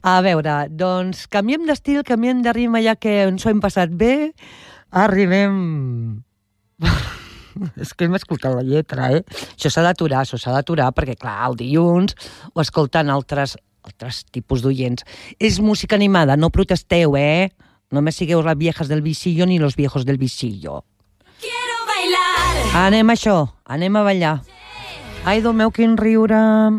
A veure, doncs canviem d'estil, canviem de ritme, ja que ens ho hem passat bé. Arribem... És que hem escoltat la lletra, Això s'ha d'aturar, perquè, clar, el dilluns o escoltant altres tipus d'oients. És música animada, no protesteu, No me sigueu las viejas del visillo ni los viejos del visillo. Quiero bailar. Anem a això, anem a ballar. Ai, Déu meu, quin riure.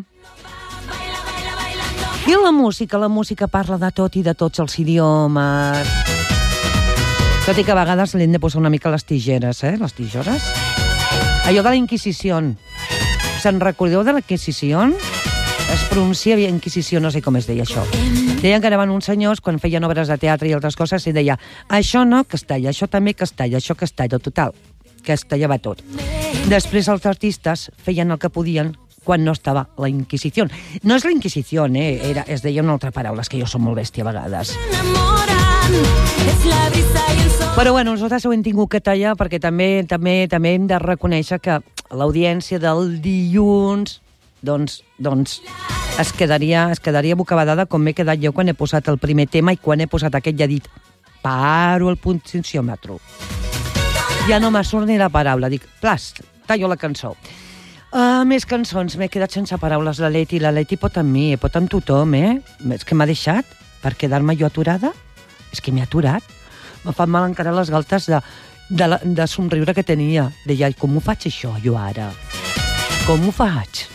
I la música parla de tot i de tots els idiomes. Tot i que a vegades li hem de posar una mica les tigeres, les tisores. Allò de la Inquisició. Se'n recordeu de la Inquisició? Es pronuncia bé Inquisició, no sé com es deia això. Deien que anaven uns senyors quan feien obres de teatre i altres coses i deia, això no, castella, això també castella, això castella, total, castellava tot. Després els artistes feien el que podien quan no estava la Inquisició. No és la Inquisició, es deia una altra paraula, és que jo som molt bèstia a vegades. Però bueno, nosaltres ho hem tingut que tallar perquè també hem de reconèixer que l'audiència del dilluns doncs es quedaria bocabadada com m'he quedat jo quan he posat el primer tema i quan he posat aquest ja he dit paro el potenciòmetre. Ja no m'ha surt ni la paraula, dic, plast, tallo la cançó. Més cançons, m'he quedat sense paraules, la Leti pot amb mi, pot amb tothom, És que m'ha deixat per quedar-me jo aturada, és que m'he aturat. Me fan mal encara les galtes de somriure que tenia. Deia, com ho faig això jo ara? Com ho faig?